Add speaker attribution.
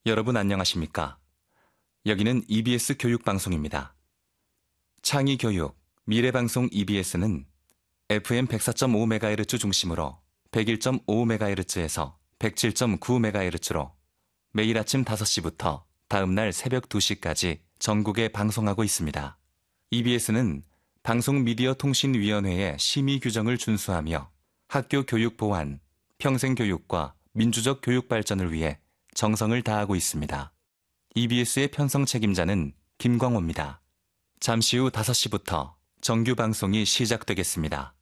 Speaker 1: 여러분 안녕하십니까? 여기는 EBS 교육방송입니다. 창의교육, 미래방송 EBS는 FM 104.5MHz 중심으로 101.5MHz에서 107.9MHz로 매일 아침 5시부터 다음날 새벽 2시까지 전국에 방송하고 있습니다. EBS는 방송미디어통신위원회의 심의 규정을 준수하며 학교 교육 보완, 평생교육과 민주적 교육 발전을 위해 정성을 다하고 있습니다. EBS의 편성 책임자는 김광호입니다. 잠시 후 5시부터 정규 방송이 시작되겠습니다.